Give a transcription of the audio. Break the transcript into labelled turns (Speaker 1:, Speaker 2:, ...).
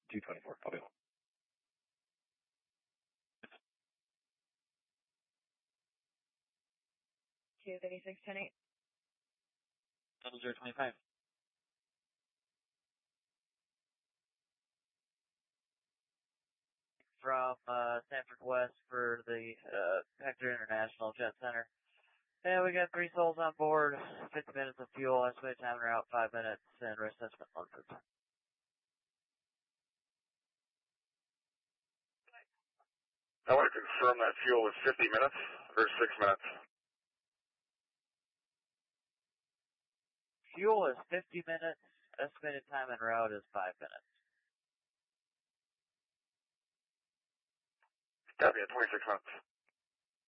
Speaker 1: 224, copy.
Speaker 2: Q3610-8.
Speaker 3: 0025. From Sanford West for the Hector International Jet Center. And we got 3 souls on board, 50 minutes of fuel, estimated time route 5 minutes, and risk assessment 1%.
Speaker 4: I want to confirm that fuel was 50 minutes or 6 minutes.
Speaker 3: Fuel is 50 minutes, estimated time en route is 5 minutes.
Speaker 4: Copy at 26 minutes.